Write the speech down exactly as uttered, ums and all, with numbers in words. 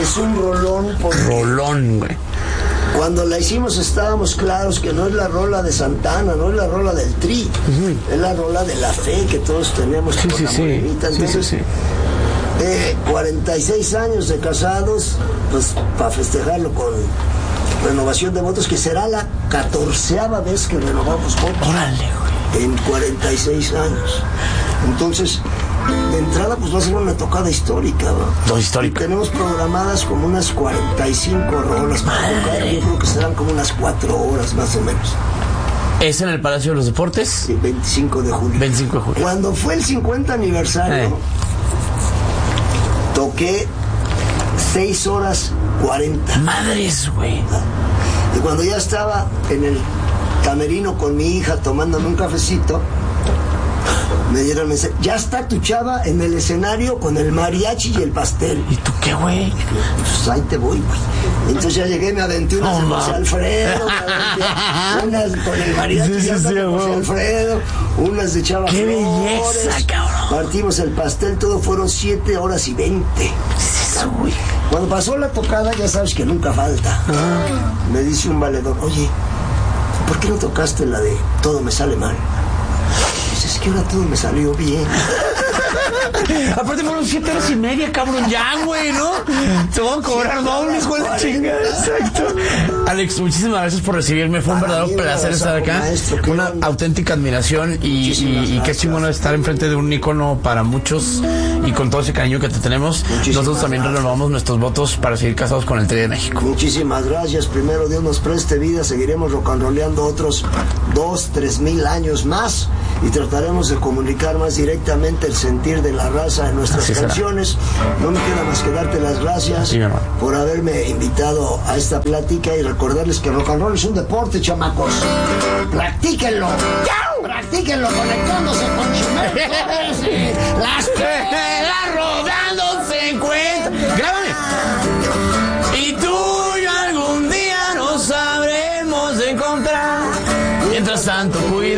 Es un rolón. Rolón, güey. Cuando la hicimos estábamos claros que no es la rola de Santana, no es la rola del Tri, uh-huh. es la rola de la fe que todos tenemos sí, por sí, la sí. morenita. Entonces, sí, sí, sí. Eh, cuarenta y seis años de casados, pues para festejarlo con renovación de votos, que será la catorceava vez que renovamos votos. Órale, güey. En cuarenta y seis años. Entonces, de entrada, pues va a ser una tocada histórica, ¿no? No, histórica. Y tenemos programadas como unas cuarenta y cinco rolas para tocar. Yo creo que serán como unas cuatro horas más o menos. ¿Es en el Palacio de los Deportes? Sí, veinticinco de julio. veinticinco de julio. Cuando fue el cincuenta aniversario, eh. toqué seis horas cuarenta. Madres, güey. Y cuando ya estaba en el camerino con mi hija tomándome un cafecito, me dieron el mensaje: ya está tu chava en el escenario con el mariachi y el pastel. ¿Y tú qué, güey? Pues ahí te voy, güey. Entonces ya llegué, me aventé unas oh, de José Alfredo, me aventé unas con el mariachi sí, sí, sí, de José Alfredo, unas de Chava ¡qué Flores, belleza, cabrón! Partimos el pastel, todo fueron siete horas y veinte. ¿Qué es eso, güey? Cuando pasó la tocada, ya sabes que nunca falta. Ah. Me dice un valedor: oye, ¿por qué no tocaste la de Todo me sale mal? Pues es que ahora todo me salió bien. Aparte fueron siete horas y media, cabrón, ya, güey, ¿no? Se van a cobrar doble, hijo de la chingada. Exacto. Alex, muchísimas gracias por recibirme. Fue un Para verdadero placer estar acá. Maestro, una un... auténtica admiración y, y, y qué chingón estar enfrente de un ícono para muchos y con todo ese cariño que te tenemos. Muchísimas Nosotros también gracias. renovamos nuestros votos para seguir casados con el Tri de México. Muchísimas gracias. Primero Dios nos preste vida. Seguiremos rock and rollando otros dos, tres mil años más y trataremos de comunicar más directamente el sentir de la raza en nuestras Así canciones. Será. No me queda más que darte las gracias sí, por haberme invitado a esta plática y recordarles que rock and roll es un deporte, chamacos. Practíquenlo. Practíquenlo conectándose con sus mejores. Las la rodada.